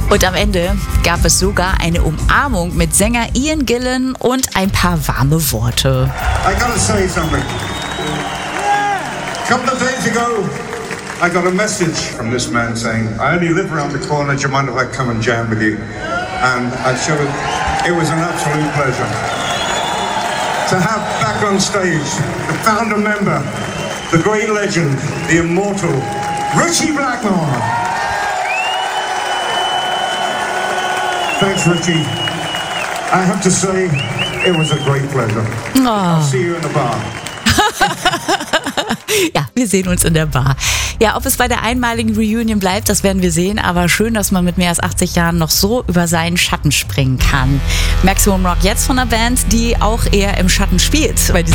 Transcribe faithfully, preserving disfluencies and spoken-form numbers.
Und am Ende gab es sogar eine Umarmung mit Sänger Ian Gillan und ein paar warme Worte. I gotta say something. A couple of days ago, I got a message from this man saying, I only live around the corner, do you mind if I come and jam with you? And I showed it, it was an absolute pleasure. To have back on stage the founder member, the great legend, the immortal, Ritchie Blackmore. Thanks, Ritchie. I have to say, it was a great pleasure. Oh. I'll see you in the bar. Ja, wir sehen uns in der Bar. Ja, ob es bei der einmaligen Reunion bleibt, das werden wir sehen. Aber schön, dass man mit mehr als achtzig Jahren noch so über seinen Schatten springen kann. Maximum Rock jetzt von einer Band, die auch eher im Schatten spielt bei diesem